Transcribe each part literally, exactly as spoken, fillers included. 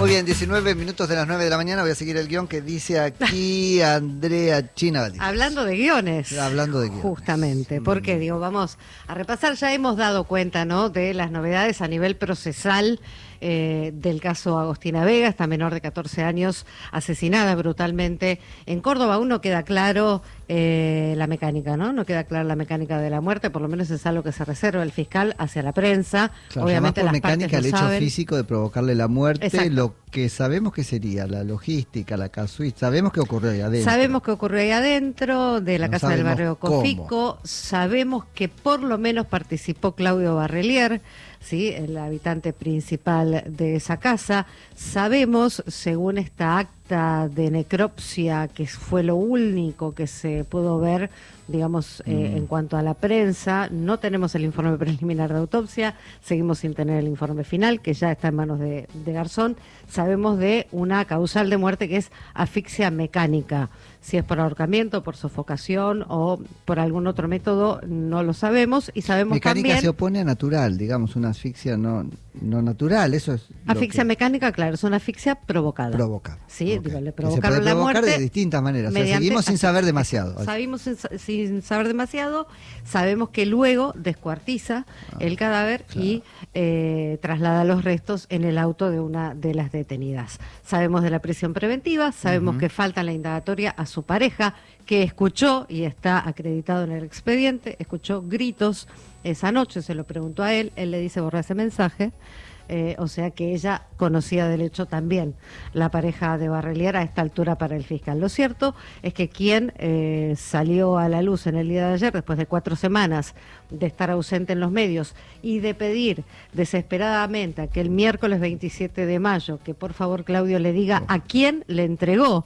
Muy bien, diecinueve minutos de las nueve de la mañana. Voy a seguir el guión que dice aquí Andrea China. Hablando de guiones. Hablando de guiones. Justamente, porque digo, vamos a repasar, ya hemos dado cuenta, ¿no?, de las novedades a nivel procesal eh, del caso Agostina Vega, esta menor de catorce años asesinada brutalmente en Córdoba. Aún no queda claro eh, la mecánica, ¿no? No queda clara la mecánica de la muerte, por lo menos es algo que se reserva el fiscal hacia la prensa. Claro, obviamente por las mecánica partes el lo hecho saben. físico de provocarle la muerte. Exacto. Lo que sabemos que sería la logística, la casuística, sabemos que ocurrió ahí adentro. Sabemos que ocurrió ahí adentro de la No casa del barrio sabemos Cofico. cómo. Sabemos que por lo menos participó Claudio Barrelier, ¿sí?, el habitante principal de esa casa. Sabemos, según esta acta de necropsia, que fue lo único que se pudo ver, digamos, eh, Mm. en cuanto a la prensa, no tenemos el informe preliminar de autopsia, seguimos sin tener el informe final, que ya está en manos de, de Garzón. Sabemos de una causal de muerte que es asfixia mecánica. Si es por ahorcamiento, por sofocación o por algún otro método, no lo sabemos. Y sabemos Mecánica también... se opone a natural, digamos, una asfixia no, no natural, eso es lo Asfixia que mecánica, claro, es una asfixia provocada. provoca. Sí, Ok. digo, le Que se provocaron puede la provocar muerte de distintas maneras. O sea, mediante seguimos sin asfixia. saber demasiado. Sabemos sin, sin saber demasiado, sabemos que luego descuartiza Ah, el cadáver claro. y eh, traslada los restos en el auto de una de las detenidas. Sabemos de la prisión preventiva, sabemos Ujú. que falta en la indagatoria a su pareja, que escuchó, y está acreditado en el expediente, escuchó gritos esa noche, se lo preguntó a él, él le dice borra ese mensaje. Eh, o sea que ella conocía del hecho también, la pareja de Barrelier, a esta altura para el fiscal. Lo cierto es que quien eh, salió a la luz en el día de ayer, después de cuatro semanas de estar ausente en los medios y de pedir desesperadamente a que el miércoles veintisiete de mayo, que por favor Claudio le diga a quién le entregó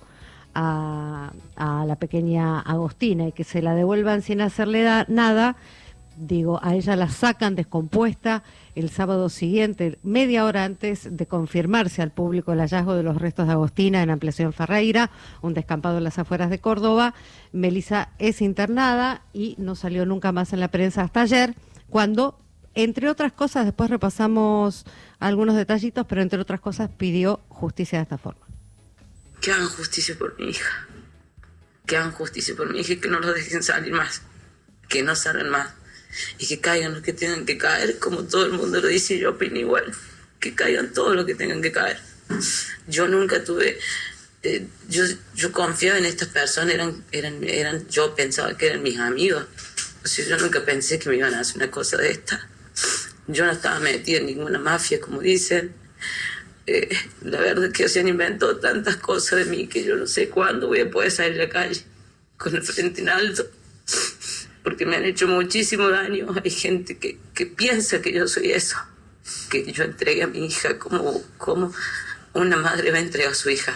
a, a la pequeña Agostina y que se la devuelvan sin hacerle da, nada, digo, a ella la sacan descompuesta el sábado siguiente, media hora antes de confirmarse al público el hallazgo de los restos de Agostina en Ampliación Ferreira, un descampado en las afueras de Córdoba. Melissa es internada y no salió nunca más en la prensa hasta ayer, cuando, entre otras cosas, después repasamos algunos detallitos, pero entre otras cosas pidió justicia de esta forma. Que hagan justicia por mi hija, que hagan justicia por mi hija y que no lo dejen salir más, que no salgan más. Y que caigan los que tengan que caer, como todo el mundo lo dice, y yo opino igual, que caigan todos los que tengan que caer. Yo nunca tuve, eh, yo, yo confiaba en estas personas, eran, eran, eran, yo pensaba que eran mis amigos. O sea, yo nunca pensé que me iban a hacer una cosa de esta. Yo no estaba metida en ninguna mafia, como dicen. Eh, la verdad es que se han inventado tantas cosas de mí que yo no sé cuándo voy a poder salir a la calle con el frente en alto. Porque me han hecho muchísimo daño. Hay gente que, que piensa que yo soy eso, que yo entregué a mi hija como, como una madre va a entregar a su hija.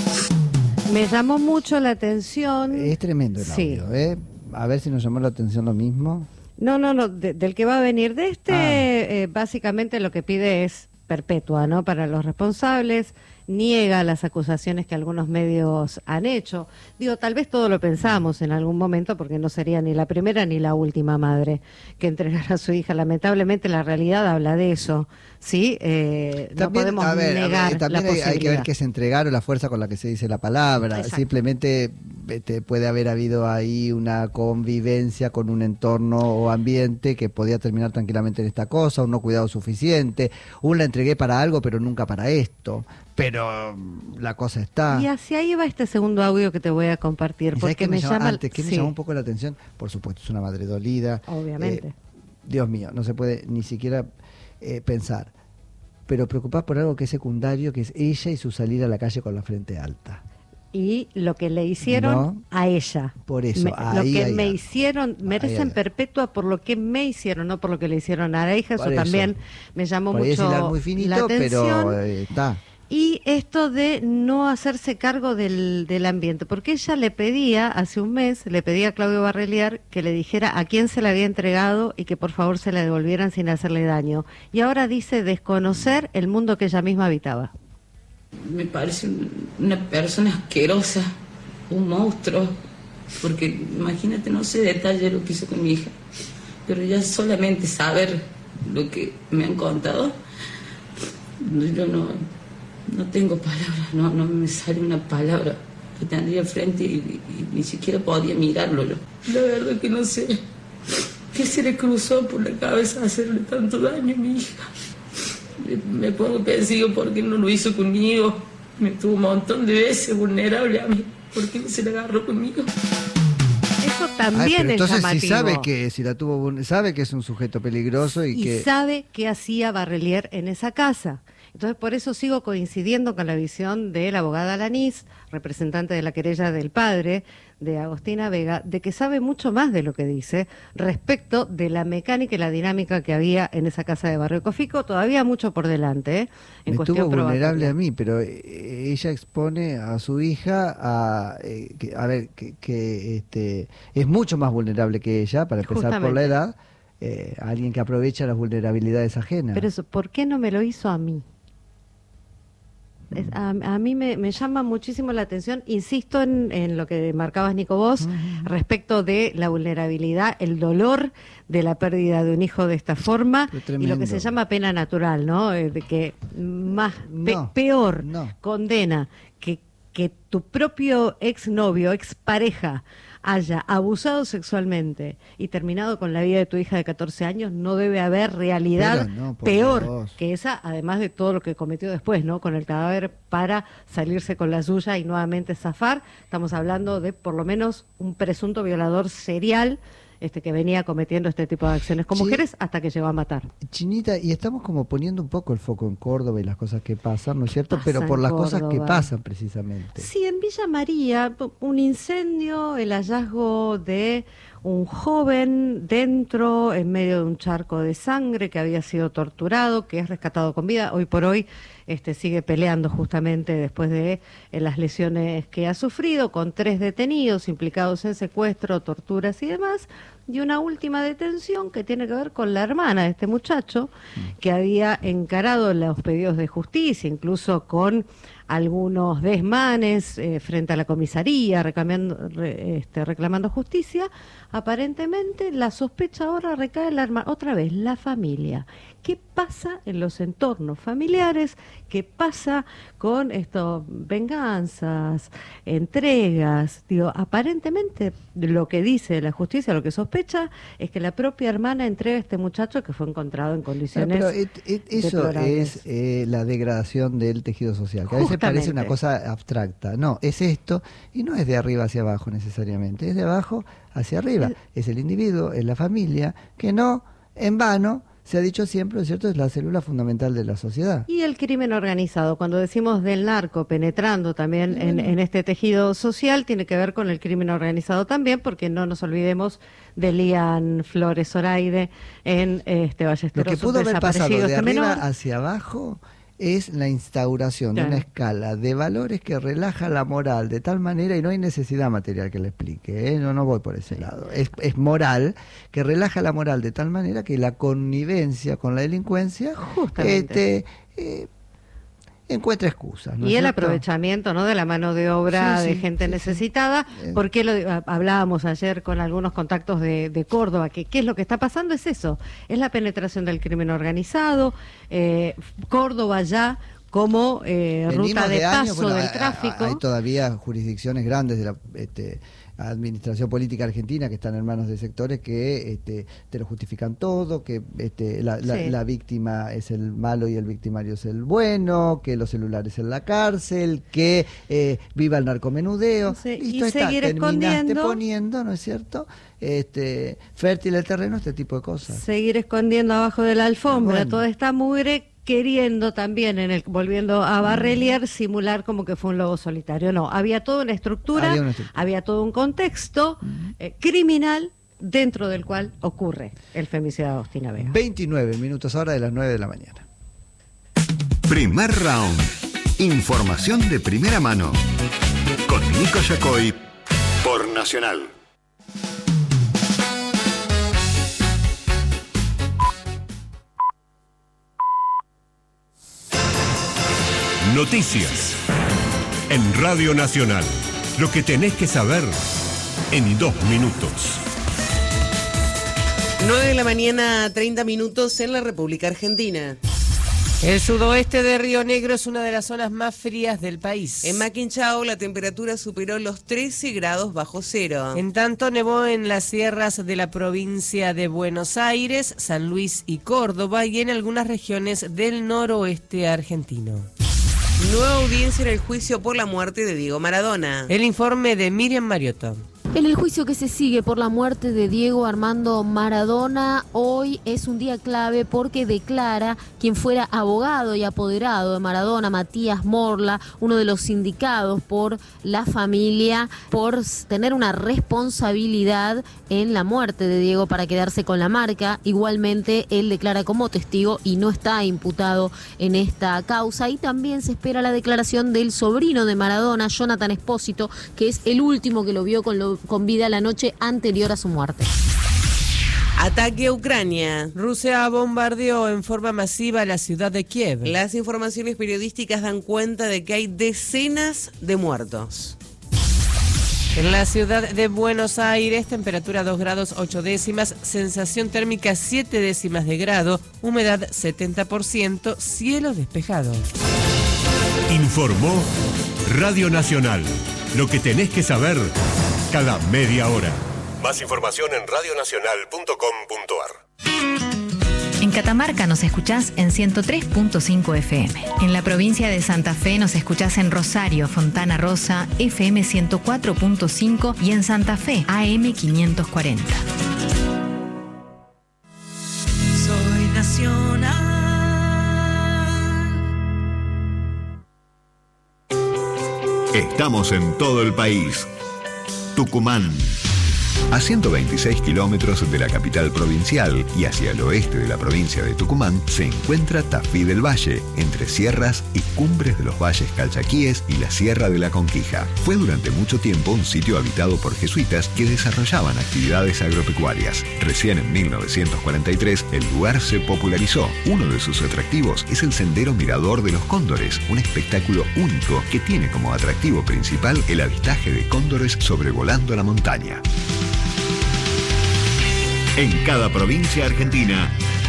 Me llamó mucho la atención... Es tremendo el Sí. audio, ¿eh? A ver si nos llamó la atención lo mismo. No, no, no, de- del que va a venir de este, Ah. eh, básicamente lo que pide es perpetua, ¿no?, para los responsables, niega las acusaciones que algunos medios han hecho. Digo, tal vez todo lo pensamos en algún momento, porque no sería ni la primera ni la última madre que entregara a su hija. Lamentablemente la realidad habla de eso, ¿sí? Eh, no También, podemos a ver, a ver, negar también la hay, hay que ver posibilidad. que se entregaron, la fuerza con la que se dice la palabra. Exacto. Simplemente este, puede haber habido ahí una convivencia con un entorno o ambiente que podía terminar tranquilamente en esta cosa, un no cuidado suficiente, un la entregué para algo pero nunca para esto. Pero la cosa está. Y hacia ahí va este segundo audio que te voy a compartir, ¿Y sabes porque qué me, me llama, llama... antes, ¿qué me sí, llamó un poco la atención? Por supuesto, es una madre dolida. obviamente. Eh, Dios mío, no se puede ni siquiera eh, pensar. Pero preocupás por algo que es secundario, que es ella y su salir a la calle con la frente alta. Y lo que le hicieron No. a ella. Por eso, Me- ahí, lo que ahí, me ahí. hicieron, merecen ahí. perpetua por lo que me hicieron, no por lo que le hicieron a la hija. Eso, Por eso. también me llamó Por ahí es mucho hilar muy la finito, atención. pero eh, está. Y esto de no hacerse cargo del, del ambiente, porque ella le pedía, hace un mes, le pedía a Claudio Barrelier que le dijera a quién se la había entregado y que por favor se la devolvieran sin hacerle daño. Y ahora dice desconocer el mundo que ella misma habitaba. Me parece un- una persona asquerosa, un monstruo, porque imagínate, no sé detalle lo que hizo con mi hija, pero ya solamente saber lo que me han contado, yo no, No tengo palabras, no, no me sale una palabra. Lo tendría enfrente y, y, y ni siquiera podía mirarlo yo. La verdad que no sé qué se le cruzó por la cabeza hacerle tanto daño a mi hija. Me, me pongo pensando por qué no lo hizo conmigo. Me tuvo un montón de veces vulnerable a mí. ¿Por qué no se le agarró conmigo? Eso también Ay, pero es entonces llamativo. si sabe que si la tuvo sabe que es un sujeto peligroso y, y que sabe qué hacía Barrelier en esa casa. Entonces, por eso sigo coincidiendo con la visión de la abogada Lanís, representante de la querella del padre de Agostina Vega, de que sabe mucho más de lo que dice respecto de la mecánica y la dinámica que había en esa casa de Barrio Cofico. Todavía mucho por delante, ¿eh? En me cuestión tuvo vulnerable probatoria. a mí, pero eh, ella expone a su hija a, eh, que, a ver, que, que este, es mucho más vulnerable que ella, para empezar por Justamente. la edad, eh, alguien que aprovecha las vulnerabilidades ajenas. Pero eso, ¿por qué no me lo hizo a mí? Es- a, a mí me, me llama muchísimo la atención, insisto en, en lo que marcabas, Nico, vos, respecto de la vulnerabilidad, el dolor de la pérdida de un hijo de esta forma Qué y tremendo. lo que se llama pena natural, ¿no? Eh, De que más pe- No, peor no. condena que, que tu propio exnovio, expareja, haya abusado sexualmente y terminado con la vida de tu hija de catorce años, no debe haber realidad Pero no, por peor Dios. que esa, además de todo lo que cometió después, ¿no? Con el cadáver para salirse con la suya y nuevamente zafar. Estamos hablando de por lo menos un presunto violador serial este que venía cometiendo este tipo de acciones con Sí. mujeres hasta que llegó a matar. Chinita, y estamos como poniendo un poco el foco en Córdoba y las cosas que pasan, ¿no es cierto? pasa Pero por en las cosas que Córdoba? pasan precisamente. Sí, en Villa María, un incendio, el hallazgo de un joven dentro, en medio de un charco de sangre, que había sido torturado, que es rescatado con vida. Hoy por hoy este, sigue peleando justamente después de eh, las lesiones que ha sufrido, con tres detenidos implicados en secuestro, torturas y demás. Y una última detención que tiene que ver con la hermana de este muchacho, que había encarado los pedidos de justicia, incluso con algunos desmanes eh, frente a la comisaría, reclamando, re- este, reclamando justicia. Aparentemente la sospecha ahora recae en la hermana. Otra vez, la familia. ¿Qué pasa en los entornos familiares? ¿Qué pasa con esto, venganzas, entregas? Digo, aparentemente lo que dice la justicia, lo que sospecha, es que la propia hermana entrega a este muchacho que fue encontrado en Pero, condiciones pero et- et- eso deplorables. es eh, la degradación del tejido social, que a veces parece una Justamente. cosa abstracta. No, es esto, y no es de arriba hacia abajo necesariamente, es de abajo hacia arriba. El- Es el individuo, es la familia, que no, en vano, se ha dicho siempre, ¿no es cierto?, es la célula fundamental de la sociedad. Y el crimen organizado, cuando decimos del narco penetrando también en, en este tejido social, tiene que ver con el crimen organizado también, porque no nos olvidemos de Lian Flores Zoraide en este Lo Ballesteros, que pudo haber pasado desaparecido de este arriba menor. hacia abajo es la instauración de Claro. una escala de valores que relaja la moral de tal manera, y no hay necesidad material que le explique, ¿eh? no, no voy por ese lado, es, es moral, que relaja la moral de tal manera que la connivencia con la delincuencia Justamente. este, eh, encuentra excusas. ¿no Y es el cierto? aprovechamiento, ¿no?, de la mano de obra Sí, de sí, gente sí, sí. necesitada. Eh. Porque lo a- hablábamos ayer con algunos contactos de, de Córdoba, que qué es lo que está pasando, es eso, es la penetración del crimen organizado, eh, Córdoba ya como eh, Venimos ruta de, años, paso bueno, del a- a- tráfico. Hay todavía jurisdicciones grandes de la este, administración política argentina que están en manos de sectores que este, te lo justifican todo, que este, la, la- Sí. la víctima es el malo y el victimario es el bueno, que los celulares en la cárcel, que eh, viva el narcomenudeo. Sí, y Listo, está, seguir terminaste escondiendo. poniendo, ¿no es cierto?, este, fértil el terreno, este tipo de cosas. Seguir escondiendo abajo de la alfombra Bueno. toda esta mugre, queriendo también, en el volviendo a Barrelier, simular como que fue un lobo solitario. No, había toda una estructura, Había había, una estructura. todo un contexto eh, criminal dentro del cual ocurre el femicidio de Agostina Vega. veintinueve minutos ahora de las nueve de la mañana. Primer round. Información de primera mano. Con Nico Yacoy por Nacional. Noticias. En Radio Nacional. Lo que tenés que saber en dos minutos. nueve de la mañana, treinta minutos en la República Argentina. El sudoeste de Río Negro es una de las zonas más frías del país. En Maquinchao la temperatura superó los trece grados bajo cero. En tanto, nevó en las sierras de la provincia de Buenos Aires, San Luis y Córdoba y en algunas regiones del noroeste argentino. Nueva audiencia en el juicio por la muerte de Diego Maradona. El informe de Miriam Mariotto. En el juicio que se sigue por la muerte de Diego Armando Maradona, hoy es un día clave porque declara quien fuera abogado y apoderado de Maradona, Matías Morla, uno de los sindicados por la familia, por tener una responsabilidad en la muerte de Diego para quedarse con la marca. Igualmente, él declara como testigo y no está imputado en esta causa. Y también se espera la declaración del sobrino de Maradona, Jonathan Espósito, que es el último que lo vio con lo con vida la noche anterior a su muerte. Ataque a Ucrania. Rusia bombardeó en forma masiva la ciudad de Kiev. Las informaciones periodísticas dan cuenta de que hay decenas de muertos. En la ciudad de Buenos Aires, temperatura dos grados ocho décimas, sensación térmica siete décimas de grado, humedad setenta por ciento, cielo despejado. Informó Radio Nacional. Lo que tenés que saber cada media hora. Más información en radio nacional punto com punto ar. En Catamarca nos escuchás en ciento tres punto cinco F M. En la provincia de Santa Fe nos escuchás en Rosario, Fontana Rosa, F M ciento cuatro punto cinco y en Santa Fe, A M quinientos cuarenta. Soy nacional. Estamos en todo el país. Tucumán. A ciento veintiséis kilómetros de la capital provincial y hacia el oeste de la provincia de Tucumán se encuentra Tafí del Valle, entre sierras y cumbres de los valles calchaquíes y la Sierra de la Conquija. Fue durante mucho tiempo un sitio habitado por jesuitas que desarrollaban actividades agropecuarias. Recién en mil novecientos cuarenta y tres el lugar se popularizó. Uno de sus atractivos es el Sendero Mirador de los Cóndores, un espectáculo único que tiene como atractivo principal el avistaje de cóndores sobrevolando la montaña. En cada provincia argentina,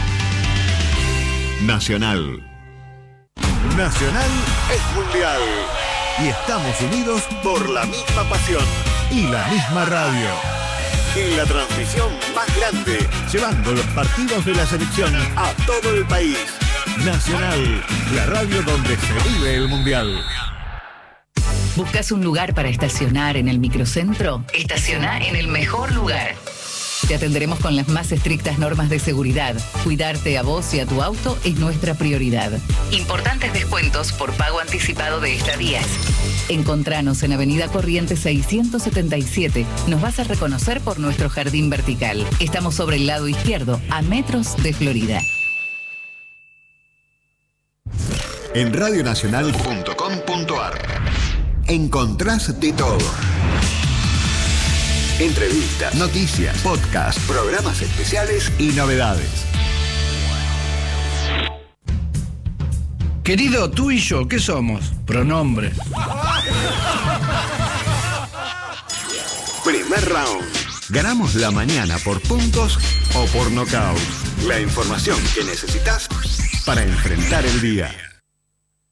Nacional. Nacional es mundial. Y estamos unidos por la misma pasión y la misma radio. En la transmisión más grande, llevando los partidos de la selección a todo el país. Nacional, la radio donde se vive el mundial. ¿Buscas un lugar para estacionar en el microcentro? Estaciona en el mejor lugar. Te atenderemos con las más estrictas normas de seguridad. Cuidarte a vos y a tu auto es nuestra prioridad. Importantes descuentos por pago anticipado de estadías. Encontranos en Avenida Corrientes seiscientos setenta y siete. Nos vas a reconocer por nuestro jardín vertical. Estamos sobre el lado izquierdo, a metros de Florida. En radio nacional punto com punto ar encontrás de todo. Entrevistas, noticias, podcasts, programas especiales y novedades. Querido, tú y yo, ¿qué somos? Pronombres. Primer round. Ganamos la mañana por puntos o por nocaut. La información que necesitas para enfrentar el día.